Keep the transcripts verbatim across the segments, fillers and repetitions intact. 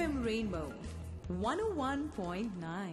M Rainbow one oh one point nine.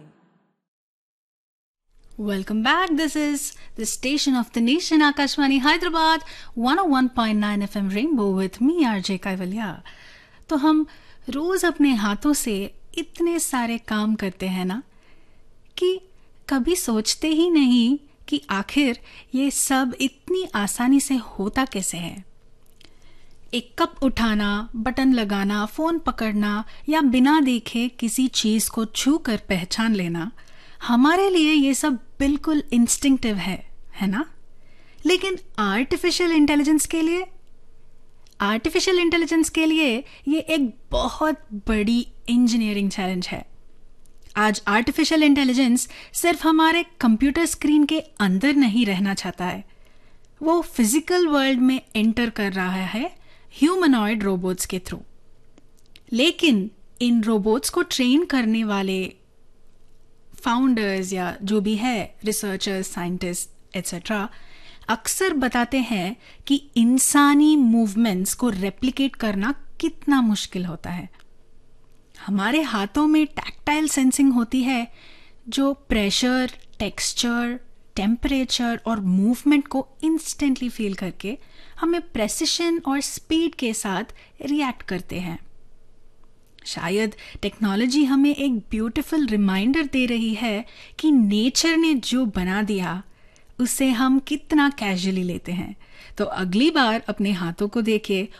Welcome back. This is the station of the nation, Akashvani Hyderabad, one oh one point nine F M Rainbow with me, R J Kaivalya. तो हम रोज अपने हाथों से इतने सारे काम करते हैं ना कि कभी सोचते ही नहीं कि आखिर ये सब इतनी आसानी से होता कैसे है. एक कप उठाना, बटन लगाना, फोन पकड़ना या बिना देखे किसी चीज को छू कर पहचान लेना, हमारे लिए ये सब बिल्कुल इंस्टिंक्टिव है है ना. लेकिन आर्टिफिशियल इंटेलिजेंस के लिए आर्टिफिशियल इंटेलिजेंस के लिए ये एक बहुत बड़ी इंजीनियरिंग चैलेंज है. आज आर्टिफिशियल इंटेलिजेंस सिर्फ हमारे कंप्यूटर स्क्रीन के अंदर नहीं रहना चाहता है, वो फिजिकल वर्ल्ड में एंटर कर रहा है ह्यूमनॉइड रोबोट्स के थ्रू. लेकिन इन रोबोट्स को ट्रेन करने वाले फाउंडर्स या जो भी है रिसर्चर्स, साइंटिस्ट एट्सेट्रा अक्सर बताते हैं कि इंसानी मूवमेंट्स को रेप्लिकेट करना कितना मुश्किल होता है. हमारे हाथों में टैक्टाइल सेंसिंग होती है जो प्रेशर, टेक्सचर, टेम्परेचर और मूवमेंट को इंस्टेंटली फील करके हमें प्रेसिशन और स्पीड के साथ रिएक्ट करते हैं. शायद टेक्नोलॉजी हमें एक ब्यूटीफुल रिमाइंडर दे रही है कि नेचर ने जो बना दिया उसे हम कितना कैजुअली लेते हैं. तो अगली बार अपने हाथों को देखें